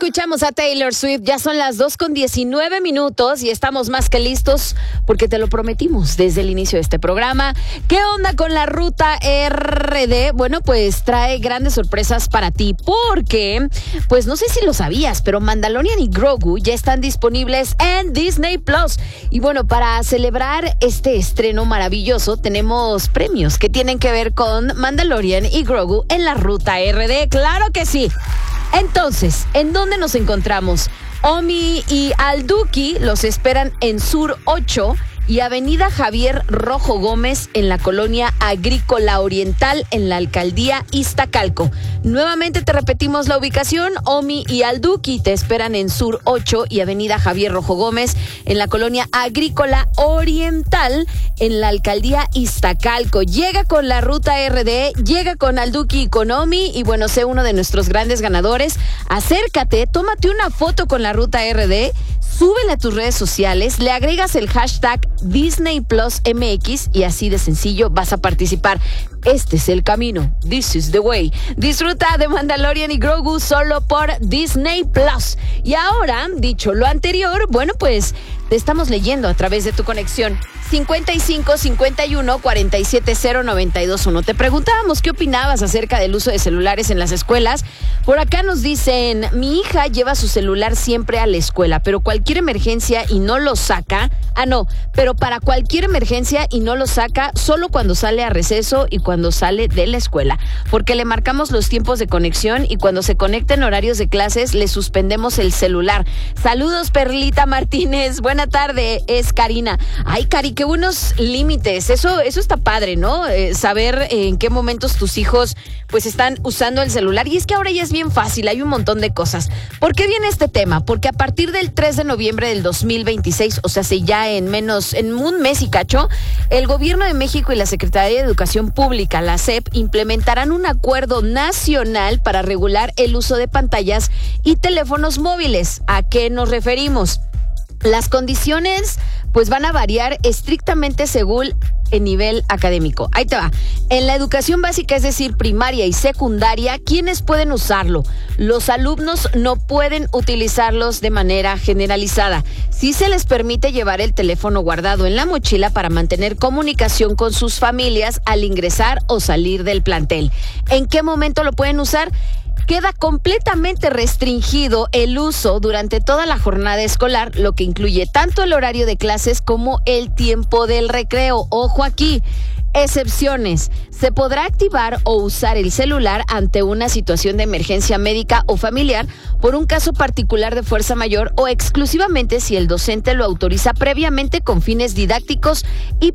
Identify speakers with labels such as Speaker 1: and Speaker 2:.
Speaker 1: escuchamos a Taylor Swift. Ya son las 2:19 y estamos más que listos porque te lo prometimos desde el inicio de este programa. ¿Qué onda con la ruta RD? Bueno, pues trae grandes sorpresas para ti porque, pues no sé si lo sabías, pero Mandalorian y Grogu ya están disponibles en Disney Plus. Y bueno, para celebrar este estreno maravilloso, tenemos premios que tienen que ver con Mandalorian y Grogu en la ruta RD. ¡Claro que sí! Entonces, ¿en dónde nos encontramos? Omi y Alduki los esperan en Sur 8 y Avenida Javier Rojo Gómez en la colonia agrícola oriental en la alcaldía Iztacalco. Nuevamente te repetimos la ubicación. Omi y Alduki te esperan en Sur 8 y Avenida Javier Rojo Gómez en la colonia agrícola oriental en la alcaldía Iztacalco. Llega con la ruta RD, llega con Alduki y con Omi y bueno, sé uno de nuestros grandes ganadores. Acércate, tómate una foto con la ruta RD, súbela a tus redes sociales, le agregas el hashtag Disney Plus MX y así de sencillo vas a participar. Este es el camino. This is the way. Disfruta de Mandalorian y Grogu solo por Disney Plus. Y ahora, dicho lo anterior, bueno, pues te estamos leyendo a través de tu conexión 55 51 47 0921. Te preguntábamos qué opinabas acerca del uso de celulares en las escuelas. Por acá nos dicen, mi hija lleva su celular siempre a la escuela, pero cualquier emergencia y no lo saca. Pero para cualquier emergencia y no lo saca solo cuando sale a receso y cuando sale de la escuela, porque le marcamos los tiempos de conexión y cuando se conecta en horarios de clases le suspendemos el celular. Saludos, Perlita Martínez. Buena tarde, es Karina. Ay, Cari, qué buenos límites. Eso está padre, ¿no? Saber en qué momentos tus hijos pues están usando el celular. Y es que ahora ya es bien fácil, hay un montón de cosas. ¿Por qué viene este tema? Porque a partir del 3 de noviembre del 2026, o sea, ya en un mes y cacho, el Gobierno de México y la Secretaría de Educación Pública, la SEP, implementarán un acuerdo nacional para regular el uso de pantallas y teléfonos móviles. ¿A qué nos referimos? Las condiciones pues van a variar estrictamente según el nivel académico. Ahí te va. En la educación básica, es decir, primaria y secundaria, ¿quiénes pueden usarlo? Los alumnos no pueden utilizarlos de manera generalizada. Sí se les permite llevar el teléfono guardado en la mochila para mantener comunicación con sus familias al ingresar o salir del plantel. ¿En qué momento lo pueden usar? Queda completamente restringido el uso durante toda la jornada escolar, lo que incluye tanto el horario de clases como el tiempo del recreo. Ojo aquí. Excepciones. Se podrá activar o usar el celular ante una situación de emergencia médica o familiar, por un caso particular de fuerza mayor o exclusivamente si el docente lo autoriza previamente con fines didácticos y